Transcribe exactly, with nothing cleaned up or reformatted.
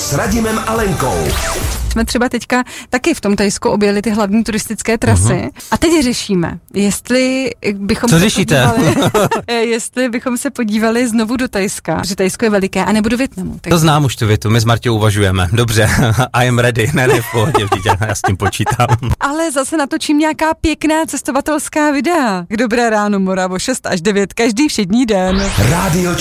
s Radimem a Lenkou. Jsme třeba teďka taky v tom Thajsku objeli ty hlavní turistické trasy uh-huh. a teď řešíme, jestli bychom Co se řešíte? podívali, jestli bychom se podívali znovu do Thajska, že Thajsko je veliké, a nebo do Vietnamu. Tak... To znám už tu větu, my s Marťou uvažujeme. Dobře, I am ready, ne, ne, v pohodě, vždyť, já s tím počítám. Ale zase natočím nějaká pěkná cestovatelská videa. K Dobré ránu Moravo šest až devět každý všední den. Rádio